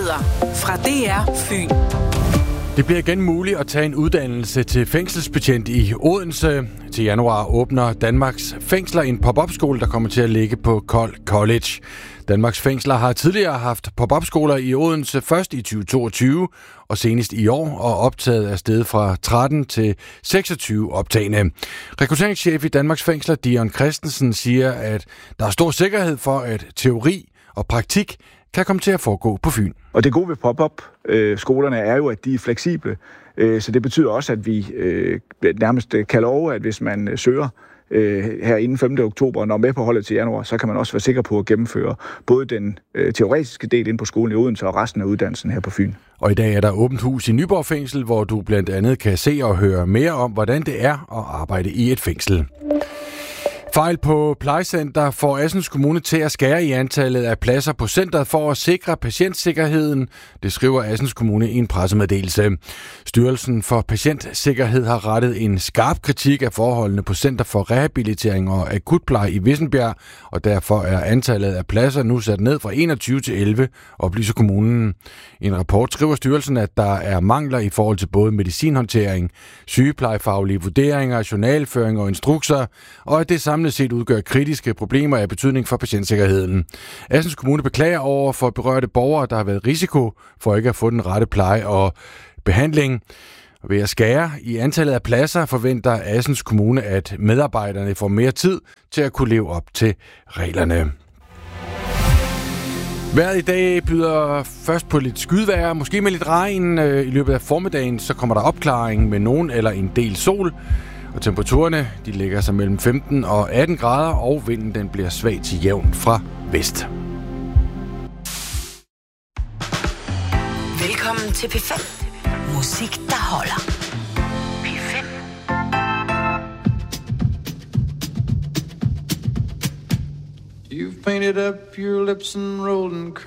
Nyheder fra DR Fyn. Det bliver igen muligt at tage en uddannelse til fængselsbetjent i Odense. Til januar åbner Danmarks Fængsler en pop-up-skole, der kommer til at ligge på Kold College. Danmarks Fængsler har tidligere haft pop-up-skoler i Odense, først i 2022 og senest i år, og optaget er steget fra 13 til 26 optagende. Rekrutteringschef i Danmarks Fængsler, Dion Christensen, siger, at der er stor sikkerhed for, at teori og praktik kan komme til at foregå på Fyn. Og det gode ved pop-up-skolerne er jo, at de er fleksible. Så det betyder også, at vi nærmest kan love, at hvis man søger her inden 5. oktober og når med på holdet til januar, så kan man også være sikker på at gennemføre både den teoretiske del ind på skolen i Odense og resten af uddannelsen her på Fyn. Og i dag er der åbent hus i Nyborg Fængsel, hvor du blandt andet kan se og høre mere om, hvordan det er at arbejde i et fængsel. Fejl på plejecenter får Assens Kommune til at skære i antallet af pladser på centret for at sikre patientsikkerheden. Det skriver Assens Kommune i en pressemeddelelse. Styrelsen for Patientsikkerhed har rettet en skarp kritik af forholdene på Center for Rehabilitering og Akutpleje i Vissenbjerg, og derfor er antallet af pladser nu sat ned fra 21 til 11, oplyser kommunen. I en rapport skriver styrelsen, at der er mangler i forhold til både medicinhåndtering, sygeplejefaglige vurderinger, journalføring og instrukser, og at det samlet set udgør kritiske problemer af betydning for patientsikkerheden. Assens Kommune beklager over for berørte borgere, der har været risiko for ikke at få den rette pleje og behandling. Ved at skære i antallet af pladser forventer Assens Kommune, at medarbejderne får mere tid til at kunne leve op til reglerne. Vejret i dag byder først på lidt skydvejr, måske med lidt regn. I løbet af formiddagen så kommer der opklaring med nogen eller en del sol. Og temperaturerne de ligger sig mellem 15 og 18 grader, og vinden den bliver svag til jævn fra vest. Velkommen til P5. Musik, der holder. P5. You've painted up your lips and rolled and